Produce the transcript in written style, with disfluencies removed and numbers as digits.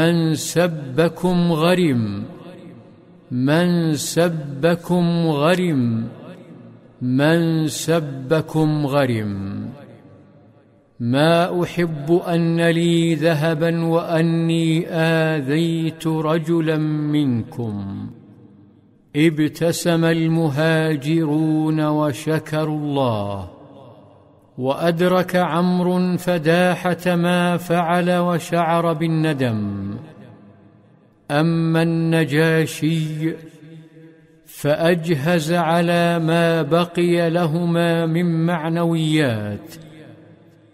من سبكم غرم، من سبكم غرم، من سبكم غرم. ما أحب أن لي ذهبا وأني آذيت رجلا منكم. ابتسم المهاجرون وشكروا الله، وأدرك عمرو فداحة ما فعل وشعر بالندم. أما النجاشي فأجهز على ما بقي لهما من معنويات،